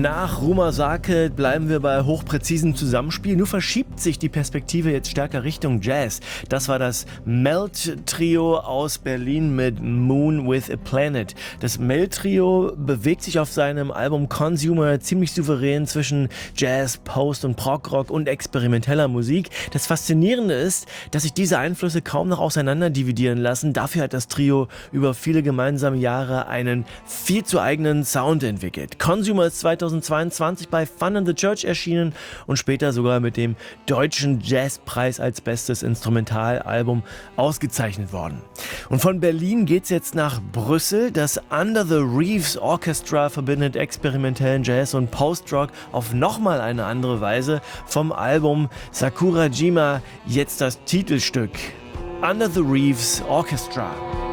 Nach Rumasake bleiben wir bei hochpräzisem Zusammenspiel. Nur verschiebt sich die Perspektive jetzt stärker Richtung Jazz. Das war das Melt-Trio aus Berlin mit Moon with a Planet. Das Melt-Trio bewegt sich auf seinem Album Consumer ziemlich souverän zwischen Jazz, Post- und Prog-Rock und experimenteller Musik. Das Faszinierende ist, dass sich diese Einflüsse kaum noch auseinander dividieren lassen. Dafür hat das Trio über viele gemeinsame Jahre einen viel zu eigenen Sound entwickelt. Consumer ist 2022 bei Fun in the Church erschienen und später sogar mit dem Deutschen Jazzpreis als bestes Instrumentalalbum ausgezeichnet worden. Und von Berlin geht's jetzt nach Brüssel. Das Under the Reefs Orchestra verbindet experimentellen Jazz und Post-Rock auf nochmal eine andere Weise. Vom Album Sakurajima jetzt das Titelstück Under the Reefs Orchestra.